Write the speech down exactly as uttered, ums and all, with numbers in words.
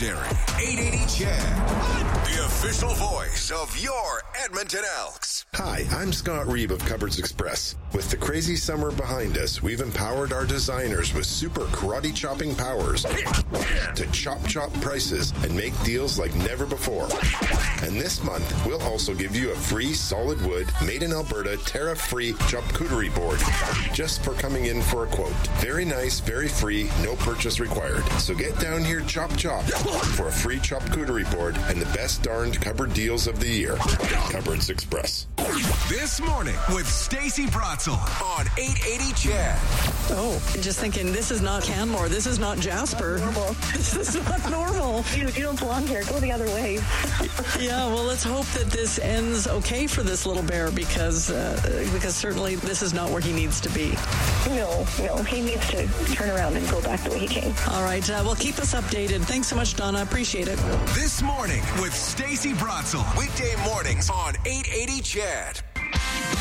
legendary eight eighty Chad, the official voice of your Edmonton Elks. Hi, I'm Scott Reeb of Cupboards Express. With the crazy summer behind us, we've empowered our designers with super karate chopping powers to chop chop prices and make deals like never before. And this month, we'll also give you a free solid wood, made in Alberta, Terra-free charcuterie board just for coming in for a quote. Very nice, very free, no purchase required. So get down here, chop chop, for a free charcuterie board and the best darned cupboard deals of the year. Cupboards Express. This morning with Stacey Bratzel on eight eighty Chad. Oh, just thinking, this is not Canmore. This is not Jasper. Normal. This is not normal. You, you don't belong here. Go the other way. Yeah, well, let's hope that this ends okay for this little bear because uh, because certainly this is not where he needs to be. No, no. He needs to turn around and go back the way he came. All right. Uh, well, keep us updated. Thanks so much, Donna. Appreciate it. This morning with Stacey Bratzel. Weekday mornings on eight eighty Chad.